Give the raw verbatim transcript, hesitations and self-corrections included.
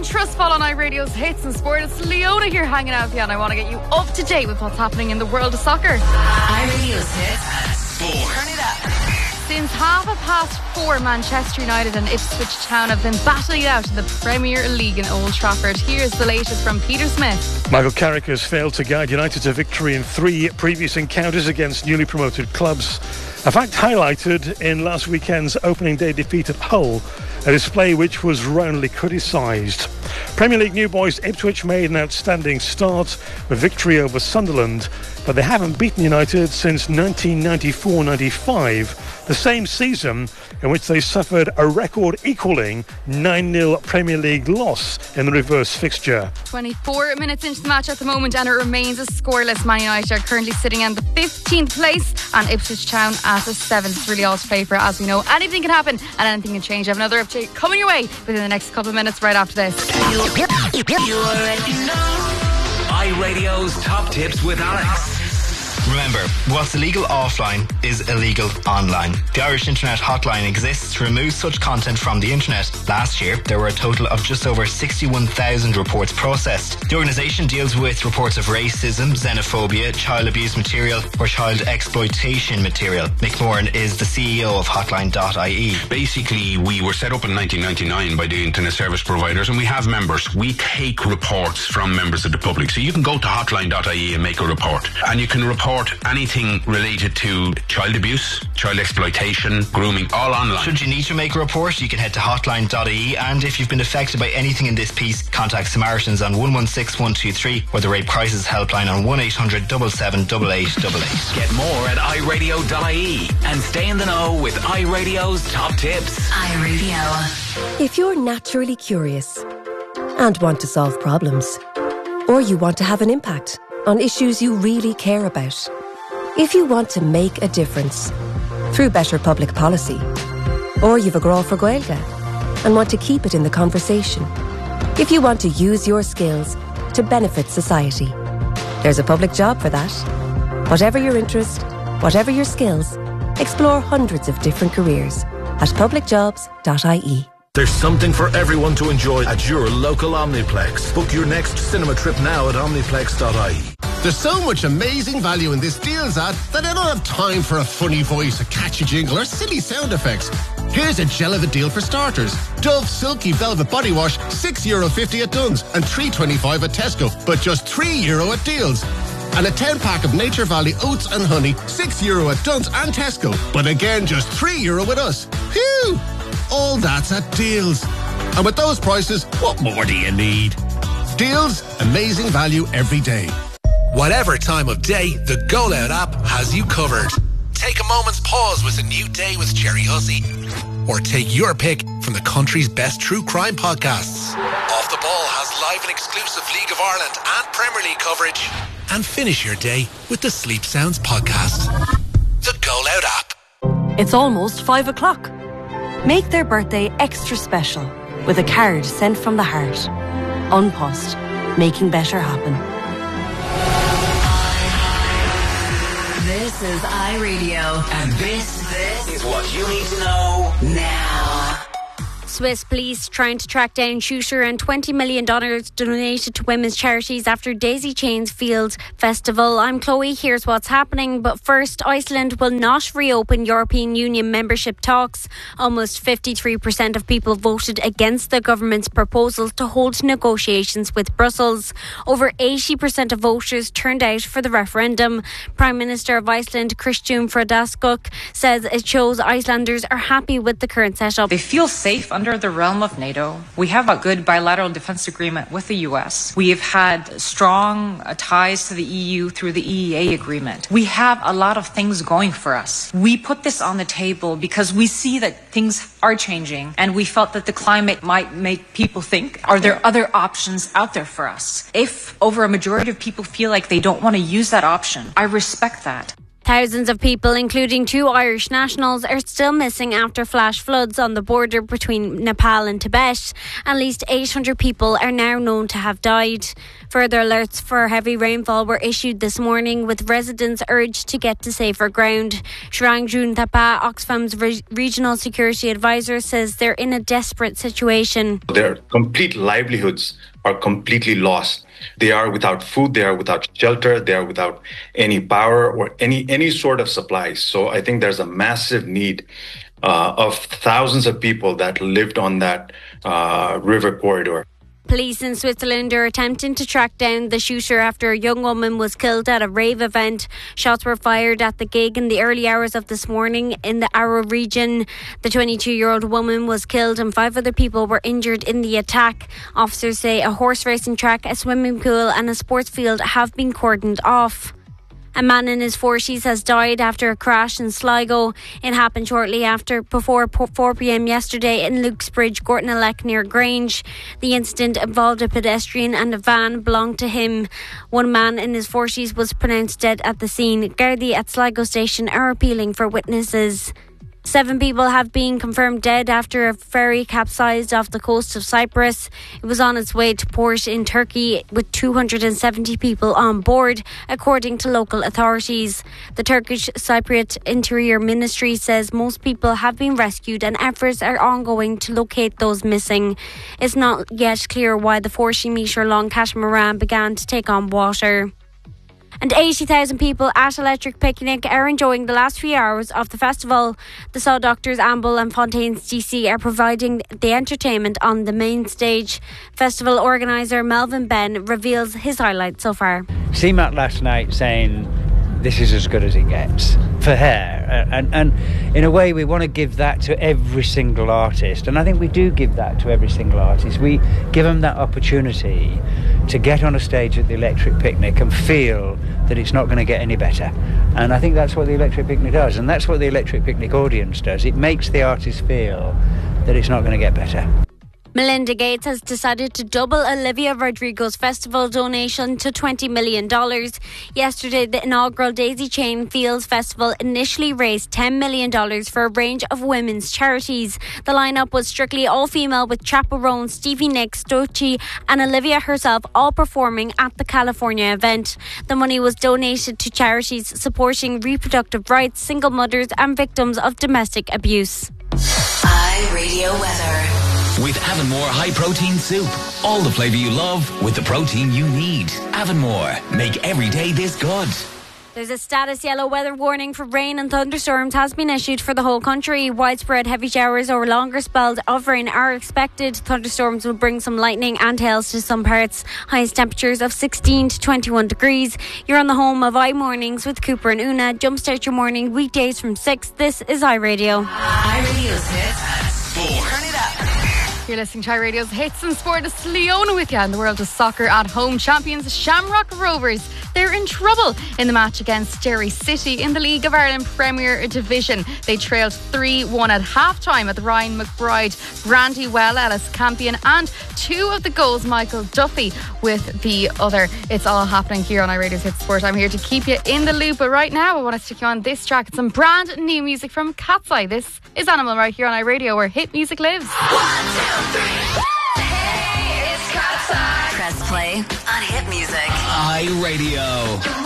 on Trustfall on iRadio's Hits and Sport. It's Leona here hanging out with you, and I want to get you up to date with what's happening in the world of soccer. iRadio's Hits and Sport. Turn it up. Since half a past four, Manchester United and Ipswich Town have been battling it out in the Premier League in Old Trafford. Here's the latest from Peter Smith. Michael Carrick has failed to guide United to victory in three previous encounters against newly promoted clubs. A fact highlighted in last weekend's opening day defeat at Hull, a display which was roundly criticised. Premier League new boys Ipswich made an outstanding start with victory over Sunderland, but they haven't beaten United since nineteen ninety-four ninety-five, the same season in which they suffered a record-equalling nine nil Premier League loss in the reverse fixture. twenty-four minutes into the match at the moment, and it remains a scoreless. Man United are currently sitting in the fifteenth place, and Ipswich Town at the seventh. It's really all to play for. As we know, anything can happen and anything can change. I have another update coming your way within the next couple of minutes right after this. You, you already know. iRadio's Top Tips with Alex. Remember, what's illegal offline is illegal online. The Irish Internet Hotline exists to remove such content from the internet. Last year, there were a total of just over sixty-one thousand reports processed. The organisation deals with reports of racism, xenophobia, child abuse material or child exploitation material. Mick Moran is the C E O of hotline dot I E. Basically, we were set up in nineteen ninety-nine by the internet service providers, and we have members. We take reports from members of the public. So you can go to hotline dot I E and make a report. And you can report anything related to child abuse, child exploitation, grooming, all online. Should you need to make a report, you can head to hotline dot I E, and if you've been affected by anything in this piece, contact Samaritans on one one six one two three or the Rape Crisis Helpline on one eight hundred seven seven eight eight eight eight. Get more at i radio dot I E and stay in the know with iRadio's Top Tips. iRadio. If you're naturally curious and want to solve problems, or you want to have an impact on issues you really care about, if you want to make a difference through better public policy, or you've a grow for Gaeilge and want to keep it in the conversation, if you want to use your skills to benefit society, there's a public job for that. Whatever your interest, whatever your skills, explore hundreds of different careers at public jobs dot I E. There's something for everyone to enjoy at your local Omniplex. Book your next cinema trip now at omniplex dot I E. There's so much amazing value in this deals ad that I don't have time for a funny voice, a catchy jingle or silly sound effects. Here's a gel of a deal for starters. Dove Silky Velvet Body Wash, six euro fifty at Dunn's and three twenty-five at Tesco, but just three euro at Deals. And a ten pack of Nature Valley Oats and Honey, six euro at Dunn's and Tesco, but again just three euro with us. Phew! All that's at Deals. And with those prices, what more do you need? Deals, amazing value every day. Whatever time of day, the Go Loud app has you covered. Take a moment's pause with a new day with Jerry Hussey. Or take your pick from the country's best true crime podcasts. Off the Ball has live and exclusive League of Ireland and Premier League coverage. And finish your day with the Sleep Sounds podcast. The Go Loud app. It's almost five o'clock. Make their birthday extra special with a card sent from the heart. Unpost, making better happen. This is iRadio, and this, this is what you need to know now. Swiss police trying to track down shooter and twenty million dollars donated to women's charities after Daisy Chain's Field Festival. I'm Chloe, here's what's happening. But first, Iceland will not reopen European Union membership talks. Almost fifty-three percent of people voted against the government's proposal to hold negotiations with Brussels. Over eighty percent of voters turned out for the referendum. Prime Minister of Iceland, Kristján Freyr says it shows Icelanders are happy with the current setup. They feel safe under the realm of NATO. We have a good bilateral defence agreement with the U S. We have had strong uh, ties to the E U through the E E A agreement. We have a lot of things going for us. We put this on the table because we see that things are changing, and we felt that the climate might make people think, are there other options out there for us? If over a majority of people feel like they don't want to use that option, I respect that. Thousands of people, including two Irish nationals, are still missing after flash floods on the border between Nepal and Tibet. At least eight hundred people are now known to have died. Further alerts for heavy rainfall were issued this morning, with residents urged to get to safer ground. Shrangjun Thapa, Oxfam's re- regional security advisor, says they're in a desperate situation. Their complete livelihoods are completely lost. They are without food, they are without shelter, they are without any power or any any sort of supplies. So I think there's a massive need uh, of thousands of people that lived on that uh, river corridor. Police in Switzerland are attempting to track down the shooter after a young woman was killed at a rave event. Shots were fired at the gig in the early hours of this morning in the Aarau region. The twenty-two-year-old woman was killed and five other people were injured in the attack. Officers say a horse racing track, a swimming pool and a sports field have been cordoned off. A man in his forties has died after a crash in Sligo. It happened shortly after before four p.m. yesterday in Luke's Bridge, Gortnalek near Grange. The incident involved a pedestrian and a van belonged to him. One man in his forties was pronounced dead at the scene. Gardaí at Sligo station are appealing for witnesses. Seven people have been confirmed dead after a ferry capsized off the coast of Cyprus. It was on its way to port in Turkey with two hundred seventy people on board, according to local authorities. The Turkish Cypriot Interior Ministry says most people have been rescued and efforts are ongoing to locate those missing. It's not yet clear why the forty metre long catamaran began to take on water. And eighty thousand people at Electric Picnic are enjoying the last few hours of the festival. The Saw Doctors, Amble and Fontaines D C are providing the entertainment on the main stage. Festival organiser Melvin Ben reveals his highlights so far. See Matt last night saying this is as good as it gets for her, and, and in a way we want to give that to every single artist, and I think we do give that to every single artist. We give them that opportunity to get on a stage at the Electric Picnic and feel that it's not going to get any better, and I think that's what the Electric Picnic does, and that's what the Electric Picnic audience does. It makes the artist feel that it's not going to get better. Melinda Gates has decided to double Olivia Rodrigo's festival donation to twenty million dollars. Yesterday, the inaugural Daisy Chain Fields Festival initially raised ten million dollars for a range of women's charities. The lineup was strictly all-female, with Chaperone, Stevie Nicks, Doechii and Olivia herself all performing at the California event. The money was donated to charities supporting reproductive rights, single mothers and victims of domestic abuse. iRadio weather. With Avonmore High Protein Soup. All the flavour you love with the protein you need. Avonmore. Make every day this good. There's a status yellow weather warning for rain and thunderstorms has been issued for the whole country. Widespread heavy showers or longer spells of rain are expected. Thunderstorms will bring some lightning and hails to some parts. Highest temperatures of sixteen to twenty-one degrees. You're on the home of iMornings with Cooper and Una. Jumpstart your morning weekdays from six. This is iRadio. iRadio's hits. Four. Turn it up. You're listening to iRadio's Hits and Sport. It's Leona with you, and the world of soccer at home champions Shamrock Rovers. They're in trouble in the match against Derry City in the League of Ireland Premier Division. They trailed three one at half-time at the Ryan McBride, Brandywell, Ellis Campion, and two of the goals Michael Duffy with the other. It's all happening here on iRadio's Hits Sport. I'm here to keep you in the loop, but right now I want to stick you on this track. It's some brand new music from Cat's Eye. This is Animal right here on iRadio, where hit music lives. One, two, three. Hey, it's Cat's Eye. Press play on Hit Music. iRadio.